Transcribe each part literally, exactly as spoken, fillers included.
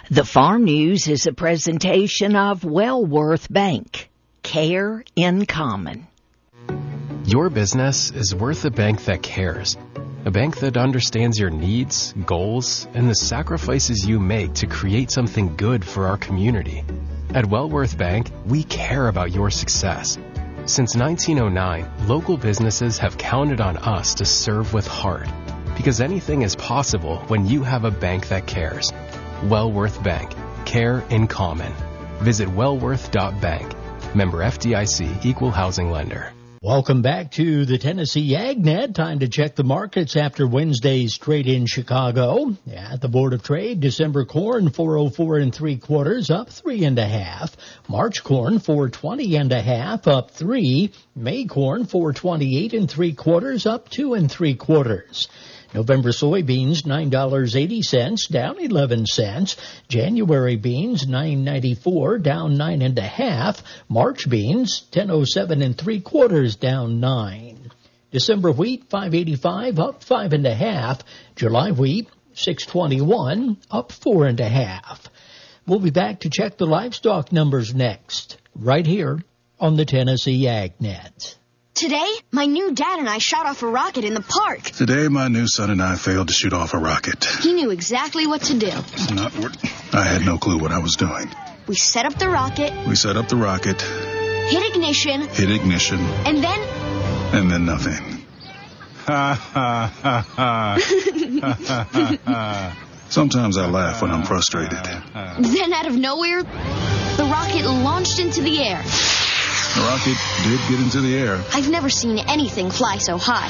The Farm News is a presentation of Wellworth Bank. Care in common. Your business is worth a bank that cares. A bank that understands your needs, goals, and the sacrifices you make to create something good for our community. At Wellworth Bank, we care about your success. Since nineteen oh nine, local businesses have counted on us to serve with heart. Because anything is possible when you have a bank that cares. Wellworth Bank. Care in common. Visit wellworth dot bank. Member F D I C, Equal Housing Lender. Welcome back to the Tennessee AgNet. Time to check the markets after Wednesday's trade in Chicago. At the Board of Trade, December corn four oh four and three quarters, up three and a half. March corn four twenty and a half, up three. May corn four twenty-eight and three quarters, up two and three quarters. November soybeans, nine dollars and eighty cents, down eleven cents. January beans, nine ninety-four, down nine and a half. March beans, ten oh seven and three quarters, down nine. December wheat, five eighty-five, up five and a half. July wheat, six twenty-one, up four and a half. We'll be back to check the livestock numbers next, right here on the Tennessee AgNet. Today, my new dad and I shot off a rocket in the park. Today, my new son and I failed to shoot off a rocket. He knew exactly what to do. It's not work. I had no clue what I was doing. We set up the rocket. We set up the rocket. Hit ignition. Hit ignition. And then... And then nothing. Ha, ha, ha, ha. Ha, ha, ha. Sometimes I laugh when I'm frustrated. Then out of nowhere, the rocket launched into the air. The rocket did get into the air. I've never seen anything fly so high.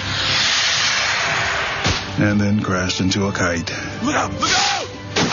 And then crashed into a kite. Look out! Look out!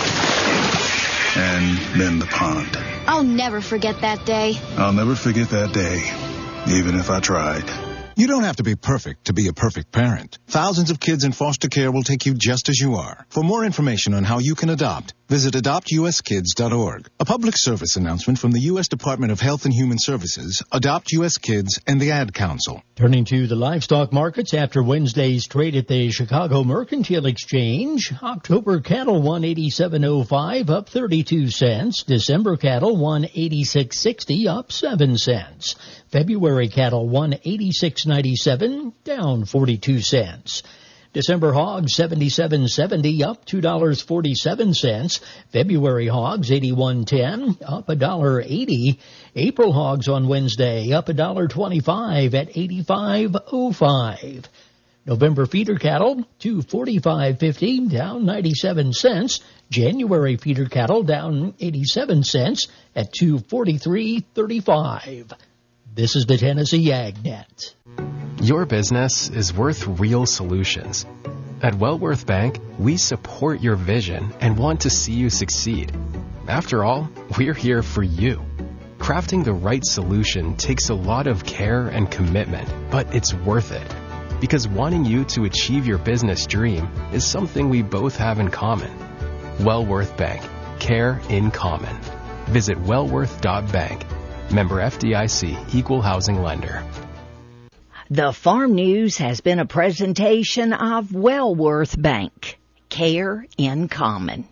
And then the pond. I'll never forget that day. I'll never forget that day, even if I tried. You don't have to be perfect to be a perfect parent. Thousands of kids in foster care will take you just as you are. For more information on how you can adopt, visit adopt u s kids dot org. A public service announcement from the U S Department of Health and Human Services, Adopt U S Kids, and the Ad Council. Turning to the livestock markets after Wednesday's trade at the Chicago Mercantile Exchange. October cattle one eighty-seven oh five, up thirty-two cents. December cattle one eighty-six sixty, up seven cents. February cattle one eighty-six ninety-seven, down forty-two cents. December hogs seventy-seven seventy, up two dollars and forty-seven cents. February hogs eighty-one ten, up one dollar and eighty. April hogs on Wednesday up one dollar and twenty-five at eighty-five oh five. November feeder cattle two forty-five fifty, down ninety-seven cents. January feeder cattle down eighty-seven cents at two forty-three thirty-five. This is the Tennessee AgNet. Your business is worth real solutions. At Wellworth Bank, we support your vision and want to see you succeed. After all, we're here for you. Crafting the right solution takes a lot of care and commitment, but it's worth it. Because wanting you to achieve your business dream is something we both have in common. Wellworth Bank. Care in common. Visit wellworth dot bank. Member F D I C, Equal Housing Lender. The Farm News has been a presentation of Wellworth Bank. Care in common.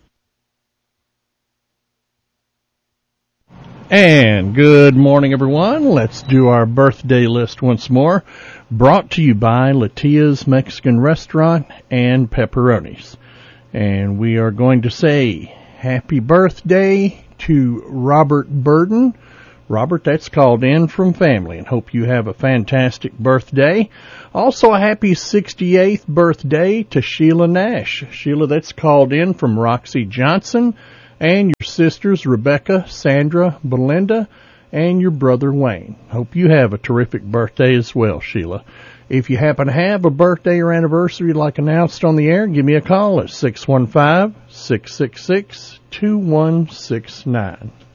And good morning, everyone. Let's do our birthday list once more. Brought to you by Latia's Mexican Restaurant and Pepperonis. And we are going to say happy birthday to Robert Burden. Robert, that's called in from family, and hope you have a fantastic birthday. Also, a happy sixty-eighth birthday to Sheila Nash. Sheila, that's called in from Roxy Johnson, and your sisters Rebecca, Sandra, Belinda, and your brother Wayne. Hope you have a terrific birthday as well, Sheila. If you happen to have a birthday or anniversary like announced on the air, give me a call at six one five, six six six, two one six nine.